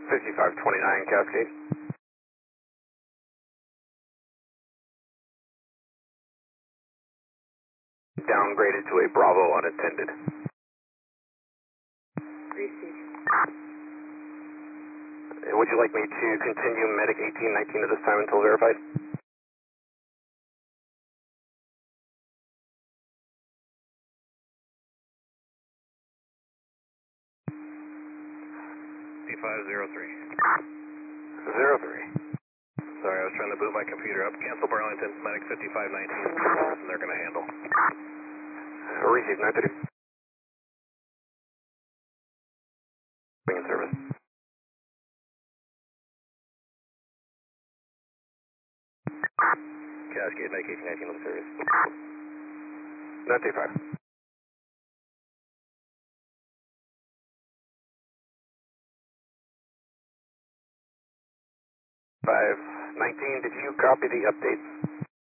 5529 Cascade. Downgraded to a Bravo unattended. Received. Would you like me to continue Medic 1819 at this time until verified? P503. 03. Sorry, I was trying to boot my computer up. Cancel Burlington, Medic 5519, and they're going to handle. Received 930. In service. Cascade, Medic 1819 on service. 935. 519, did you copy the updates?